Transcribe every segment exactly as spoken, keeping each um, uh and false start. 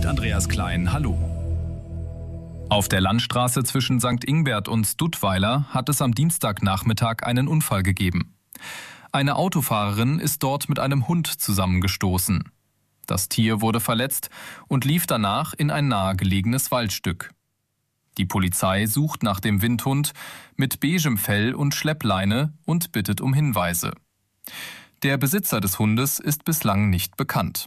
mit Andreas Klein. Hallo. Auf der Landstraße zwischen Sankt Ingbert und Duttweiler hat es am Dienstagnachmittag einen Unfall gegeben. Eine Autofahrerin ist dort mit einem Hund zusammengestoßen. Das Tier wurde verletzt und lief danach in ein nahegelegenes Waldstück. Die Polizei sucht nach dem Windhund mit beigem Fell und Schleppleine und bittet um Hinweise. Der Besitzer des Hundes ist bislang nicht bekannt.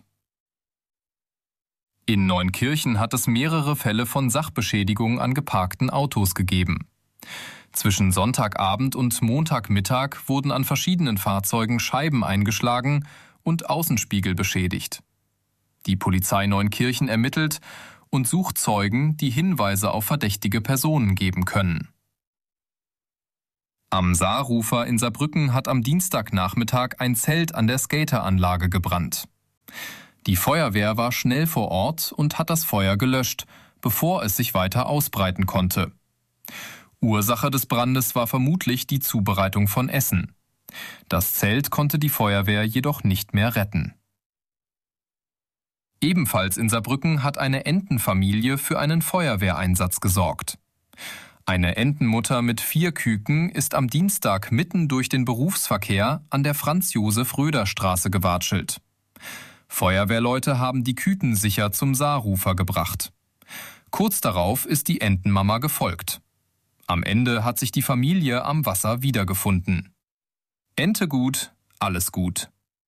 In Neunkirchen hat es mehrere Fälle von Sachbeschädigung an geparkten Autos gegeben. Zwischen Sonntagabend und Montagmittag wurden an verschiedenen Fahrzeugen Scheiben eingeschlagen und Außenspiegel beschädigt. Die Polizei Neunkirchen ermittelt und sucht Zeugen, die Hinweise auf verdächtige Personen geben können. Am Saarufer in Saarbrücken hat am Dienstagnachmittag ein Zelt an der Skateranlage gebrannt. Die Feuerwehr war schnell vor Ort und hat das Feuer gelöscht, bevor es sich weiter ausbreiten konnte. Ursache des Brandes war vermutlich die Zubereitung von Essen. Das Zelt konnte die Feuerwehr jedoch nicht mehr retten. Ebenfalls in Saarbrücken hat eine Entenfamilie für einen Feuerwehreinsatz gesorgt. Eine Entenmutter mit vier Küken ist am Dienstag mitten durch den Berufsverkehr an der Franz-Josef-Röder-Straße gewatschelt. Feuerwehrleute haben die Küken sicher zum Saarufer gebracht. Kurz darauf ist die Entenmama gefolgt. Am Ende hat sich die Familie am Wasser wiedergefunden. Ente gut, alles gut.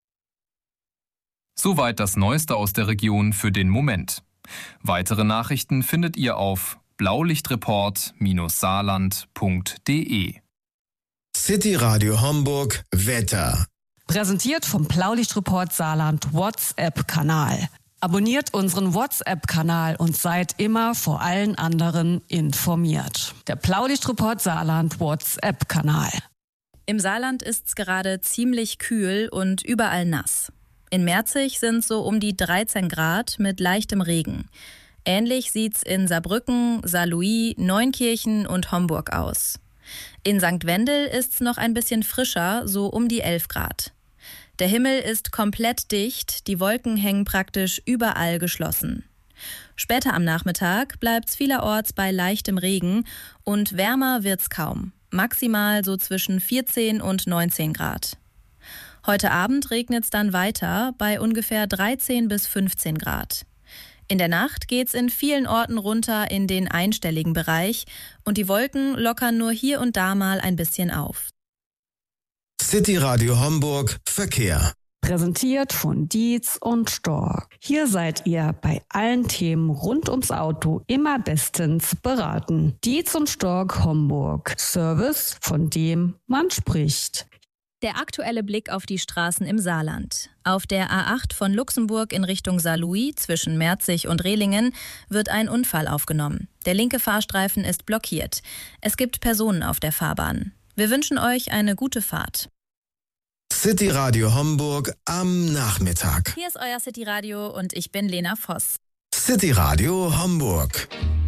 Soweit das Neueste aus der Region für den Moment. Weitere Nachrichten findet ihr auf blaulichtreport Bindestrich saarland Punkt de. City Radio Homburg Wetter. Präsentiert vom Blaulichtreport Saarland WhatsApp-Kanal. Abonniert unseren WhatsApp-Kanal und seid immer vor allen anderen informiert. Der Blaulichtreport Saarland WhatsApp-Kanal. Im Saarland ist es gerade ziemlich kühl und überall nass. In Merzig sind es so um die dreizehn Grad mit leichtem Regen. Ähnlich sieht's in Saarbrücken, Saarlouis, Neunkirchen und Homburg aus. In Sankt Wendel ist's noch ein bisschen frischer, so um die elf Grad. Der Himmel ist komplett dicht, die Wolken hängen praktisch überall geschlossen. Später am Nachmittag bleibt's vielerorts bei leichtem Regen und wärmer wird's kaum, maximal so zwischen vierzehn und neunzehn Grad. Heute Abend regnet's dann weiter bei ungefähr dreizehn bis fünfzehn Grad. In der Nacht geht's in vielen Orten runter in den einstelligen Bereich und die Wolken lockern nur hier und da mal ein bisschen auf. City Radio Homburg Verkehr. Präsentiert von Dietz und Stork. Hier seid ihr bei allen Themen rund ums Auto immer bestens beraten. Dietz und Stork Homburg. Service, von dem man spricht. Der aktuelle Blick auf die Straßen im Saarland. Auf der A acht von Luxemburg in Richtung Saarlouis zwischen Merzig und Rehlingen wird ein Unfall aufgenommen. Der linke Fahrstreifen ist blockiert. Es gibt Personen auf der Fahrbahn. Wir wünschen euch eine gute Fahrt. City Radio Homburg am Nachmittag. Hier ist euer City Radio und ich bin Lena Voss. City Radio Homburg.